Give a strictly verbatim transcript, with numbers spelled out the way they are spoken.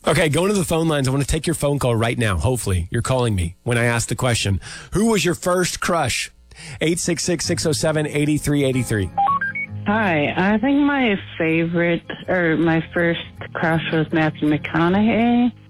Okay, going to the phone lines. I want to take your phone call right now. Hopefully, you're calling me when I ask the question. Who was your first crush? eight six six, six oh seven, eight three eight three. Hi, I think my favorite, or my first crush was Matthew McConaughey.